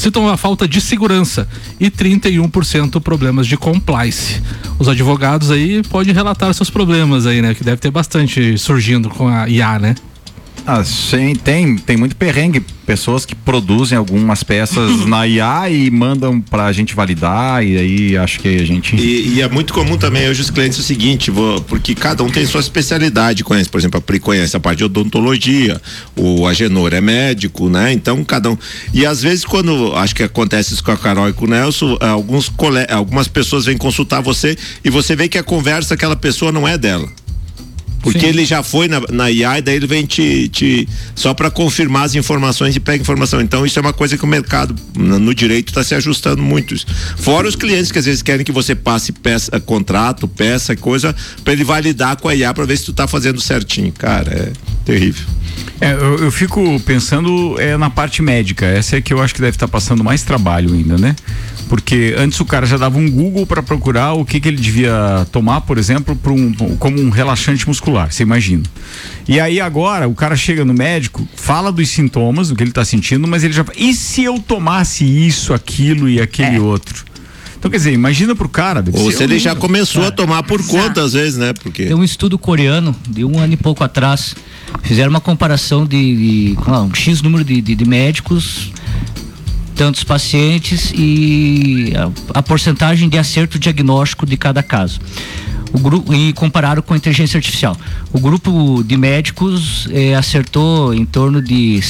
citam a falta de segurança e 31% problemas de compliance. Os advogados aí podem relatar seus problemas aí, né? Que deve ter bastante surgindo com a IA, né? Sim, tem muito perrengue, pessoas que produzem algumas peças na IA e mandam pra gente validar, e aí acho que a gente... E é muito comum também hoje os clientes o seguinte, porque cada um tem sua especialidade, conhece, por exemplo, a Pri conhece a parte de odontologia, o Agenor é médico, né? Então cada um, e às vezes quando, acho que acontece isso com a Carol e com o Nelson, algumas pessoas vêm consultar você e você vê que a conversa daquela pessoa não é dela. Porque ele já foi na IA e daí ele vem só para confirmar as informações e pega informação. Então isso é uma coisa que o mercado no direito está se ajustando muito. Fora os clientes que às vezes querem que você passe contrato, peça, coisa, para ele validar com a IA para ver se tu tá fazendo certinho. Cara, é terrível. Eu fico pensando na parte médica. Essa é que eu acho que deve estar passando mais trabalho ainda, né? Porque antes o cara já dava um Google para procurar o que ele devia tomar, por exemplo, como um relaxante muscular, você imagina. E aí agora o cara chega no médico, fala dos sintomas, do que ele está sentindo, mas ele já... E se eu tomasse isso, aquilo e aquele outro? Então, quer dizer, imagina pro cara... Ou se ele já começou a tomar por conta, às vezes, né? Porque... Tem um estudo coreano, de 1 ano e pouco atrás, fizeram uma comparação de um X número de médicos, tantos pacientes e a porcentagem de acerto diagnóstico de cada caso. E compararam com a inteligência artificial. O grupo de médicos acertou em torno de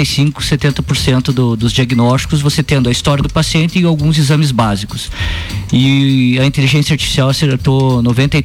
65-70% dos diagnósticos, você tendo a história do paciente e alguns exames básicos. E a inteligência artificial acertou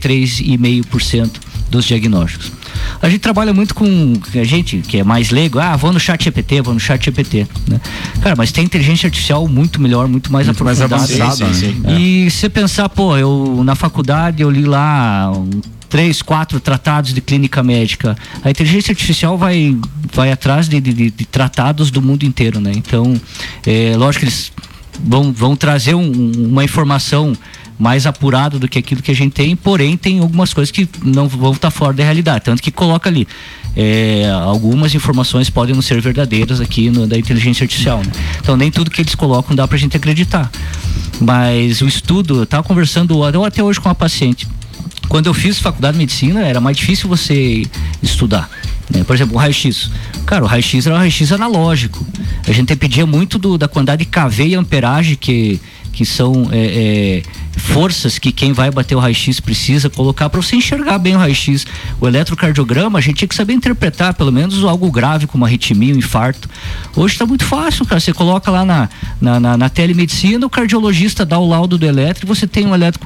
93,5% dos diagnósticos. A gente trabalha muito com a gente que é mais leigo, vou no ChatGPT, né? Cara, mas tem inteligência artificial muito melhor, muito mais aprofundada. Sim. E se pensar, eu na faculdade eu li lá 3, 4 tratados de clínica médica. A inteligência artificial vai atrás de tratados do mundo inteiro, né? Então, lógico que eles vão trazer uma informação mais apurado do que aquilo que a gente tem, porém tem algumas coisas que não vão estar fora da realidade, tanto que coloca ali algumas informações podem não ser verdadeiras aqui da inteligência artificial, né? Então nem tudo que eles colocam dá pra gente acreditar, mas o estudo, eu estava conversando até hoje com uma paciente, quando eu fiz faculdade de medicina era mais difícil você estudar, né? Por exemplo, o raio-x, cara, o raio-x era um raio-x analógico, a gente pedia muito da quantidade de kV e amperagem que são forças que quem vai bater o raio-x precisa colocar para você enxergar bem o raio-x. O eletrocardiograma a gente tinha que saber interpretar pelo menos algo grave como uma arritmia, um infarto. Hoje está muito fácil, cara, você coloca lá na telemedicina, o cardiologista dá o laudo do eletro e você tem um eletro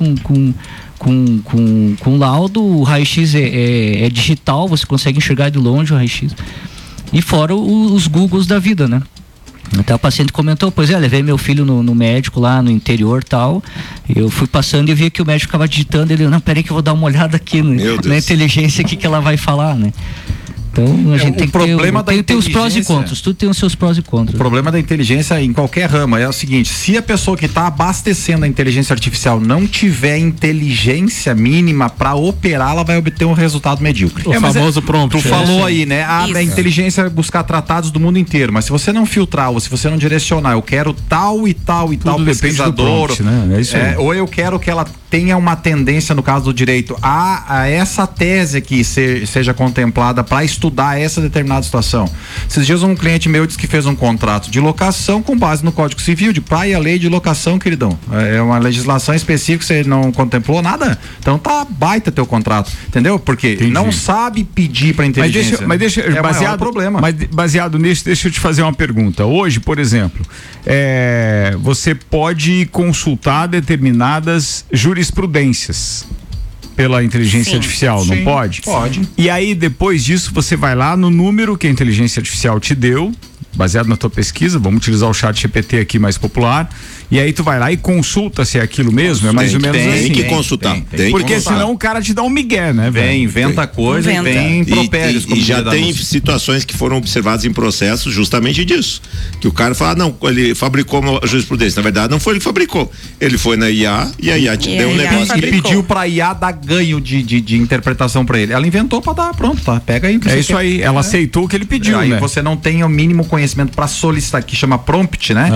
com laudo, o raio-x é digital, você consegue enxergar de longe o raio-x. E fora os Googles da vida, né? Até o paciente comentou, levei meu filho no médico lá no interior tal, eu fui passando e vi que o médico ficava digitando, ele, não, peraí que eu vou dar uma olhada aqui na inteligência, o que ela vai falar, né? Então a gente tem que ter os prós e contras, tudo tem os seus prós e contras. O problema da inteligência em qualquer rama é o seguinte: se a pessoa que está abastecendo a inteligência artificial não tiver inteligência mínima para operar, ela vai obter um resultado medíocre. O famoso prompt. Tu falou aí, né? A inteligência é buscar tratados do mundo inteiro, mas se você não filtrar, ou se você não direcionar, eu quero tal e tal e tudo tal pesquisador, prompt, né? É isso aí. Ou eu quero que ela tenha uma tendência, no caso do direito, a essa tese que seja contemplada para estudar essa determinada situação. Esses dias um cliente meu disse que fez um contrato de locação com base no Código Civil, de praia, lei de locação, queridão. É uma legislação específica, você não contemplou nada, então tá baita teu contrato, entendeu? Porque não sabe pedir para inteligência. Mas deixa baseado, problema. Mas baseado nisso, deixa eu te fazer uma pergunta. Hoje, por exemplo, você pode consultar determinadas jurisprudências pela inteligência artificial, não pode? Pode. E aí, depois disso, você vai lá no número que a inteligência artificial te deu, baseado na tua pesquisa, vamos utilizar o ChatGPT aqui mais popular, e aí tu vai lá e consulta se é aquilo mesmo, é mais ou menos assim. Tem que consultar. Porque senão o cara te dá um migué, né? Inventa coisa e vem propélios. E já tem situações que foram observadas em processos justamente disso. Que o cara fala, não, ele fabricou uma jurisprudência. Na verdade, não foi ele que fabricou. Ele foi na IA e a IA te deu um negócio e pediu pra IA dar ganho de interpretação pra ele. Ela inventou pra dar, pronto, tá? Pega aí. É isso aí, ela aceitou o que ele pediu, aí né? Você não tem o mínimo conhecimento pra solicitar, que chama prompt, né?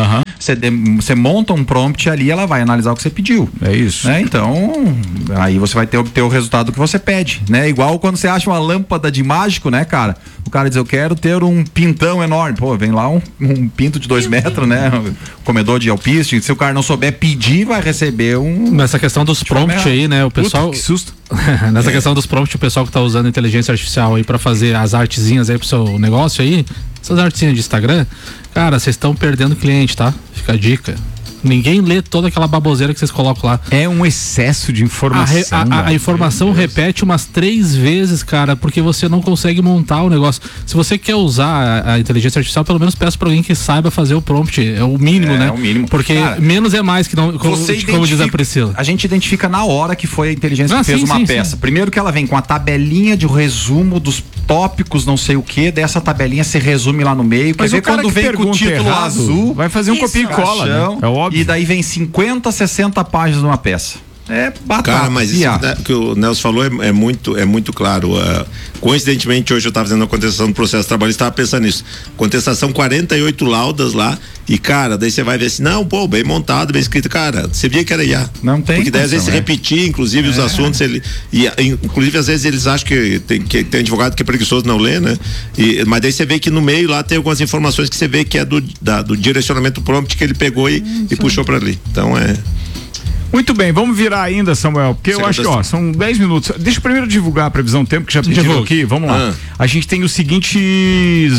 você monta um prompt ali, ela vai analisar o que você pediu. É isso. Então, aí você vai obter o resultado que você pede, né? Igual quando você acha uma lâmpada de mágico, né, cara? O cara diz, eu quero ter um pintão enorme. Pô, vem lá um pinto de 2 metros, né? Comedor de alpiste. Se o cara não souber pedir, vai receber Nessa questão dos prompts aí, né? O pessoal... Puta, que susto. Nessa questão dos prompts, o pessoal que tá usando inteligência artificial aí pra fazer as artezinhas aí pro seu negócio aí, essas artezinhas de Instagram, cara, vocês estão perdendo cliente, tá? Fica a dica. Ninguém lê toda aquela baboseira que vocês colocam lá. É um excesso de informação. A informação repete umas 3 vezes, cara, porque você não consegue montar o negócio. Se você quer usar a inteligência artificial, pelo menos peça pra alguém que saiba fazer o prompt. É o mínimo, né? É o mínimo. Porque cara, menos é mais, que não, como diz a Priscila. A gente identifica na hora que foi a inteligência que fez uma peça. Sim. Primeiro que ela vem com a tabelinha de resumo dos tópicos, não sei o que, dessa tabelinha se resume lá no meio. Mas quer ver quando vem com o título azul, vai fazer um copia e cola, né? É óbvio. E daí vem 50, 60 páginas de uma peça. É batata. Cara, mas isso que o Nelson falou é muito claro. Coincidentemente, hoje eu estava fazendo a contestação do processo trabalhista, estava pensando nisso. Contestação 48 laudas lá. E, cara, daí você vai ver assim, não, pô, bem montado, bem escrito. Cara, você via que era IA. Não tem. Porque daí às vezes se repetia, inclusive, os assuntos. Inclusive, às vezes eles acham que tem advogado que é preguiçoso, não lê, né? Mas daí você vê que no meio lá tem algumas informações que você vê que é do direcionamento prompt que ele pegou e puxou para ali. Então Muito bem, vamos virar ainda, Samuel, porque eu acho que, são 10 minutos. Deixa eu primeiro divulgar a previsão do tempo, que já pediram aqui, vamos lá. A gente tem os seguintes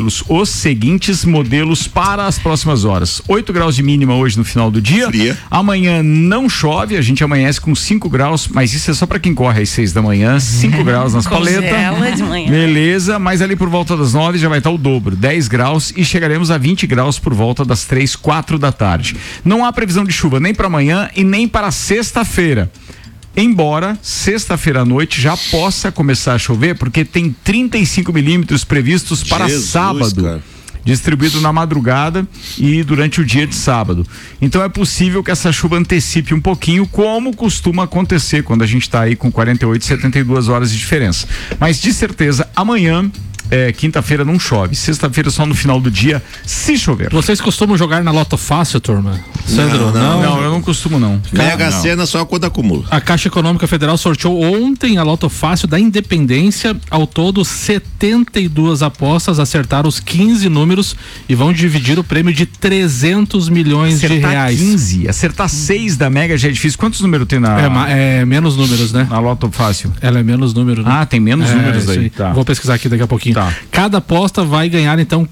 modelos para as próximas horas. 8 graus de mínima hoje no final do dia. Fria. Amanhã não chove, a gente amanhece com 5 graus, mas isso é só para quem corre às 6 da manhã, 5 graus nas paletas. De manhã. Beleza, mas ali por volta das 9 já vai estar o dobro, 10 graus, e chegaremos a 20 graus por volta das 3, 4 da tarde. Não há previsão de chuva nem para amanhã e nem para sexta-feira. Embora sexta-feira à noite já possa começar a chover, porque tem 35 milímetros previstos para sábado. Cara. Distribuído na madrugada e durante o dia de sábado. Então é possível que essa chuva antecipe um pouquinho, como costuma acontecer quando a gente está aí com 48, 72 horas de diferença. Mas de certeza, amanhã, quinta-feira não chove, sexta-feira só no final do dia, se chover. Vocês costumam jogar na Loto Fácil, turma? Sandro? Não, eu não costumo não. Mega Sena só quando acumula. A Caixa Econômica Federal sorteou ontem a Loto Fácil da Independência. Ao todo, 72 apostas acertaram os 15 números e vão dividir o prêmio de 300 milhões de reais. 15, acertar 6 da Mega já é difícil. Quantos números tem na... É menos números, né? Na Loto Fácil. Ela é menos número, né? Ah, tem menos números aí. Tá. Vou pesquisar aqui daqui a pouquinho. Tá. Cada aposta vai ganhar então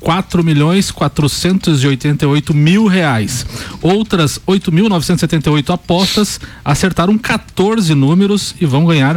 4.488.000 reais. Outras 8.978 apostas acertaram 14 números e vão ganhar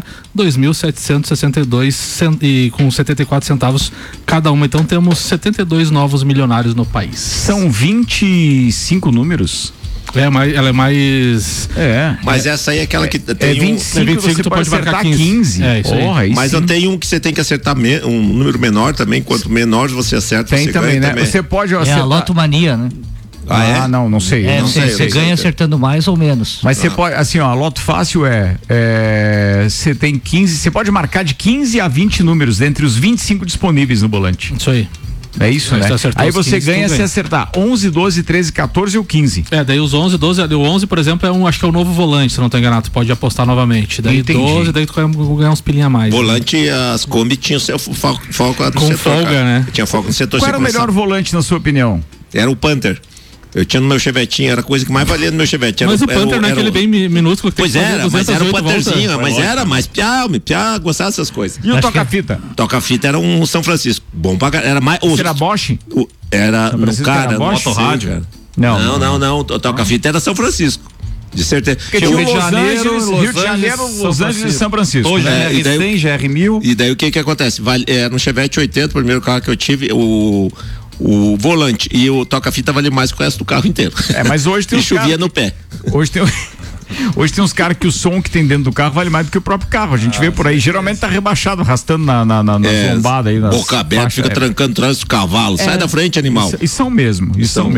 2.762 e com 74 centavos cada uma. Então temos 72 novos milionários no país. São 25 números. Ela é mais. Mas essa aí é aquela que tem 25 você pode acertar 15. Mas não tem um que você tem que acertar um número menor também. Quanto menor você acerta, tem você também, ganha, né? Você pode acertar. É a Lotomania, né? Não sei. Você ganha acertando mais ou menos. Mas você pode, assim, a Loto Fácil você tem 15, você pode marcar de 15 a 20 números dentre os 25 disponíveis no volante. Isso aí. É isso, né? Aí você ganha se acertar 11, 12, 13, 14 ou 15. Daí os 11, 12, o 11, por exemplo, acho que é o novo volante, se não tô enganado, tu pode apostar novamente. Daí entendi. 12, daí tu vai ganhar uns pilinha a mais. Volante, as Kombi tinham seu foco no setor. Com folga, né? Tinha foco no setor. Qual era o melhor volante, na sua opinião? Era o Panther. Eu tinha no meu Chevetinho, era a coisa que mais valia no meu Chevette. Mas o Panther não é aquele bem minúsculo que tem que fazer 208 mas era o Pantherzinho, mas Piá, gostava dessas coisas. E o toca-fita? Toca-fita era um São Francisco. Bom pra era mais. Era Bosch? Era no cara, no motorrádio. Não, o toca-fita era São Francisco. De certeza. Rio de Janeiro, Los Angeles e São Francisco. Hoje GR100, GR1000. E daí o que acontece? Era no Chevette 80, o primeiro carro que eu tive, o volante e o toca-fita vale mais que o resto do carro inteiro. Mas hoje tem chovia no pé. Hoje tem Hoje tem uns caras que o som que tem dentro do carro vale mais do que o próprio carro. A gente vê por aí, geralmente tá rebaixado, arrastando na lombada aí. Boca aberta, fica trancando o trânsito do cavalo. Sai da frente, animal. E são mesmo.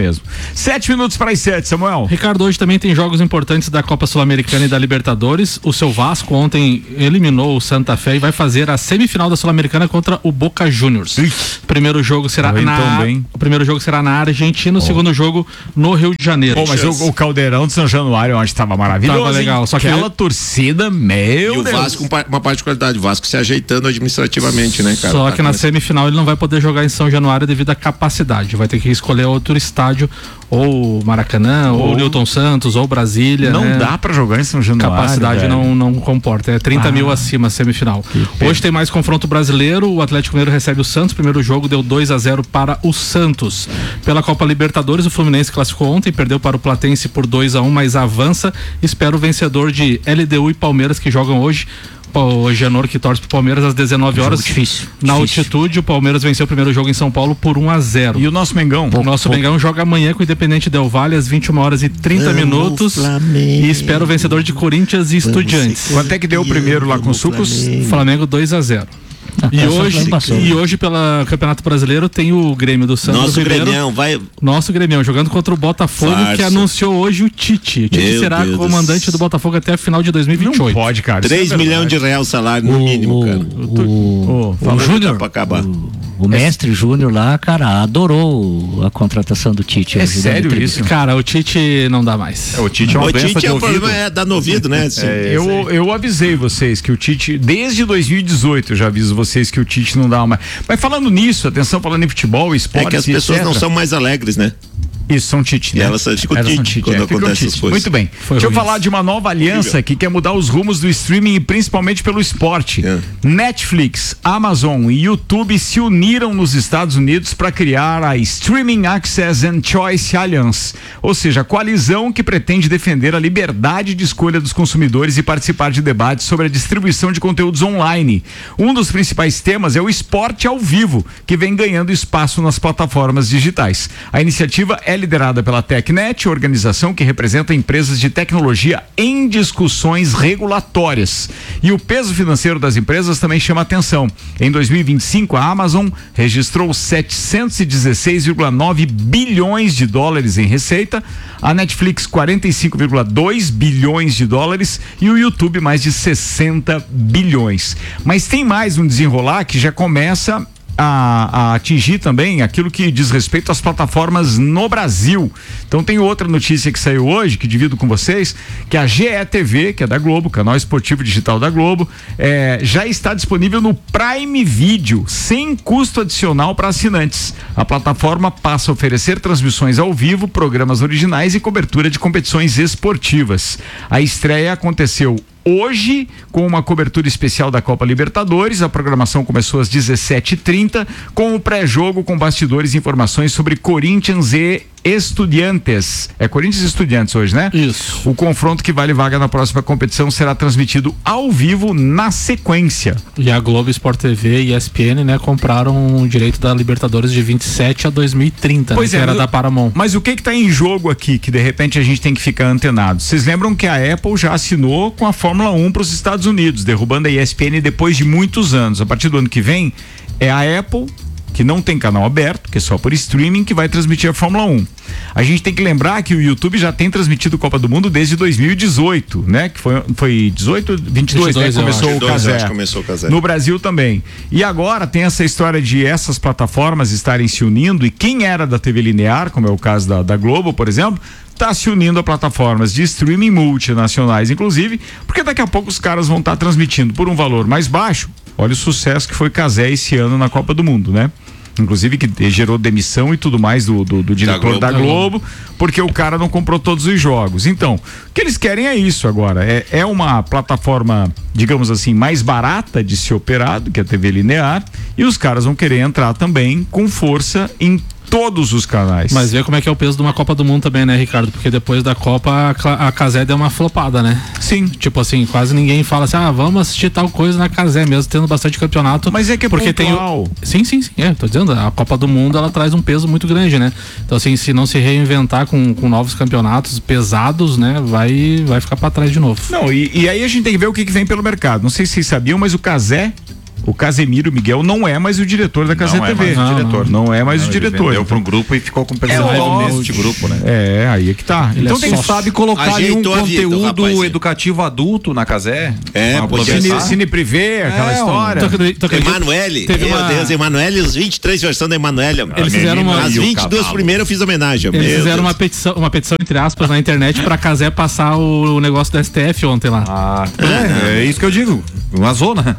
7 minutos para as 7, Samuel. Ricardo, hoje também tem jogos importantes da Copa Sul-Americana e da Libertadores. O seu Vasco ontem eliminou o Santa Fé e vai fazer a semifinal da Sul-Americana contra o Boca Juniors. O primeiro jogo será na Argentina, o segundo jogo no Rio de Janeiro. Mas o Caldeirão de São Januário eu acho que estava maravilhoso. Tava legal, só que aquela torcida, meu Deus. E o Vasco, uma particularidade, o Vasco se ajeitando administrativamente, né, cara? Só que na semifinal ele não vai poder jogar em São Januário devido à capacidade. Vai ter que escolher outro estádio, ou Maracanã, ou Newton Santos, ou Brasília. Não dá pra jogar em São Januário. Capacidade não comporta. É 30 mil acima a semifinal. Hoje tem mais confronto brasileiro. O Atlético Mineiro recebe o Santos. Primeiro jogo deu 2-0 para o Santos. Pela Copa Libertadores, o Fluminense classificou ontem, perdeu para o Platense por 2-1, mas avança. Espera o vencedor de LDU e Palmeiras, que jogam hoje. O Genor, que torce pro Palmeiras às 19 horas. Difícil. Altitude, o Palmeiras venceu o primeiro jogo em São Paulo por 1-0. E o nosso Mengão? O nosso Mengão joga amanhã com o Independente Del Valle às 21 horas e 30 minutos. E espera o vencedor de Corinthians e Estudiantes. Quanto é que deu o primeiro lá com o Sucos? Flamengo 2-0. E hoje pelo Campeonato Brasileiro tem o Grêmio do Santos. Nosso Grêmio jogando contra o Botafogo, que anunciou hoje o Tite. O Tite será comandante do Botafogo até a final de 2028. Não pode, cara. 3 milhões de reais o salário no mínimo, cara. O Júnior, o mestre Júnior lá, cara, adorou a contratação do Tite. É sério isso? Cara, o Tite não dá mais. O Tite é uma doença de ouvido. O problema é dar no ouvido, né? Eu avisei vocês que o Tite, desde 2018, eu já aviso vocês que o Tite não dá mais. Mas falando nisso, atenção, falando em futebol, esporte, é que as pessoas não são mais alegres, né? Isso, são Tite, né? Elas ficam Tite quando acontece essas coisas. Muito bem. Deixa eu falar de uma nova aliança que quer mudar os rumos do streaming e principalmente pelo esporte. Netflix, Amazon e YouTube se uniram nos Estados Unidos para criar a Streaming Access and Choice Alliance, ou seja, a coalizão que pretende defender a liberdade de escolha dos consumidores e participar de debates sobre a distribuição de conteúdos online. Um dos principais temas é o esporte ao vivo, que vem ganhando espaço nas plataformas digitais. A iniciativa é liderada pela TechNet, organização que representa empresas de tecnologia em discussões regulatórias. E o peso financeiro das empresas também chama atenção. Em 2025, a Amazon registrou 716,9 bilhões de dólares em receita, a Netflix 45,2 bilhões de dólares e o YouTube mais de 60 bilhões. Mas tem mais um desenrolar que já começa a atingir também aquilo que diz respeito às plataformas no Brasil. Então tem outra notícia que saiu hoje, que divido com vocês, que a GETV, que é da Globo, canal esportivo digital da Globo, já está disponível no Prime Video, sem custo adicional para assinantes. A plataforma passa a oferecer transmissões ao vivo, programas originais e cobertura de competições esportivas. A estreia aconteceu hoje, com uma cobertura especial da Copa Libertadores. A programação começou às 17h30, com o pré-jogo, com bastidores e informações sobre Corinthians e Estudiantes. É Corinthians e Estudiantes hoje, né? Isso. O confronto que vale vaga na próxima competição será transmitido ao vivo na sequência. E a Globo, Sport TV e ESPN, né, compraram o direito da Libertadores de 27 a 2030, pois que era da Paramount. Mas o que está em jogo aqui, que de repente a gente tem que ficar antenado? Vocês lembram que a Apple já assinou com a Fórmula 1 para os Estados Unidos, derrubando a ESPN depois de muitos anos. A partir do ano que vem, é a Apple, que não tem canal aberto, que é só por streaming, que vai transmitir a Fórmula 1. A gente tem que lembrar que o YouTube já tem transmitido Copa do Mundo desde 2018, né? Que foi 22, né? Começou o Casé. No Brasil também. E agora tem essa história de essas plataformas estarem se unindo, e quem era da TV linear, como é o caso da Globo, por exemplo, está se unindo a plataformas de streaming multinacionais, inclusive, porque daqui a pouco os caras vão estar transmitindo por um valor mais baixo. Olha o sucesso que foi Casé esse ano na Copa do Mundo, né? Inclusive que gerou demissão e tudo mais do diretor da Globo, porque o cara não comprou todos os jogos. Então, o que eles querem é isso agora. É uma plataforma, digamos assim, mais barata de ser operado, que a TV linear, e os caras vão querer entrar também com força em todos os canais. Mas vê como é que é o peso de uma Copa do Mundo também, né, Ricardo? Porque depois da Copa a Cazé deu uma flopada, né? Sim. Tipo assim, quase ninguém fala assim, vamos assistir tal coisa na Cazé, mesmo tendo bastante campeonato. Mas é que é porque pontual. Sim, tô dizendo, a Copa do Mundo ela traz um peso muito grande, né? Então assim, se não se reinventar com novos campeonatos pesados, né, vai ficar pra trás de novo. Não, e aí a gente tem que ver o que vem pelo mercado. Não sei se vocês sabiam, mas o Cazé, o Casemiro Miguel não é mais o diretor da Cazé TV. Não é mais o diretor. Deu para um grupo e ficou com personagem neste grupo, né? Aí é que tá. Ele então tem sabe colocar ali um conteúdo educativo adulto na Cazé. Cine Privé, aquela história. Emanuele, meu Deus, Emanuele, os 23 versões da Emanuele. Eles fizeram as 22 primeiras eu fiz homenagem. Eles fizeram uma petição entre aspas na internet pra Cazé passar o negócio do STF ontem lá. É isso que eu digo. Uma zona.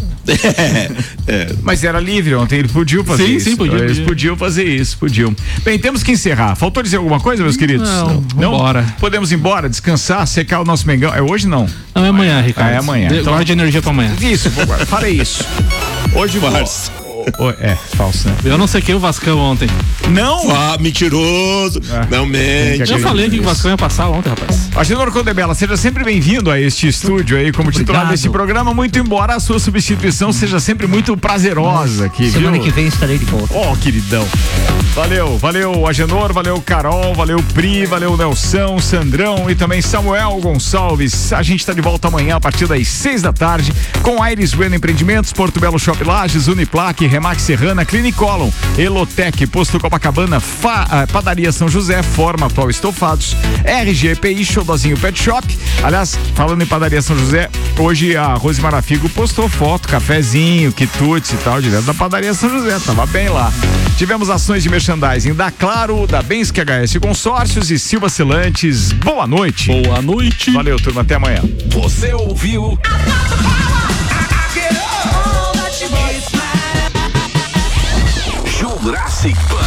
Mas era livre ontem, ele podia fazer isso. Sim, podia. Eles podiam fazer isso, podiam. Bem, temos que encerrar. Faltou dizer alguma coisa, meus queridos? Não? Bora. Podemos ir embora, descansar, secar o nosso Mengão. É hoje não? Não, é amanhã, Ricardo. É amanhã. Então, guarde energia pra amanhã. Isso, falei isso. Hoje Márcio. Falso, né? Eu não sequei o Vascão ontem. Não? Mentiroso. Não mente. Eu falei que o Vascão ia passar ontem, rapaz. Agenor Condebella, seja sempre bem-vindo a este estúdio aí como titular deste programa, muito embora a sua substituição seja sempre muito prazerosa aqui, Semana que vem estarei de volta. Queridão. Valeu Agenor, valeu Carol, valeu Pri, valeu Nelson, Sandrão e também Samuel Gonçalves. A gente está de volta amanhã a partir das 6 da tarde com Aires Bueno Empreendimentos, Porto Belo Shop Lages, Uniplaque, Remax Serrana, Clinicolon, Elotec, Posto Copacabana, Padaria São José, Forma Atual Estofados, RGPI, Xodozinho Pet Shop. Aliás, falando em Padaria São José, hoje a Rose Marafigo postou foto, cafezinho, quitutes e tal, direto da Padaria São José, tava bem lá. Tivemos ações de merchandising da Claro, da Bensky HS Consórcios e Silva Celantes. Boa noite. Boa noite. Valeu, turma, até amanhã. Você ouviu Jurassic Park.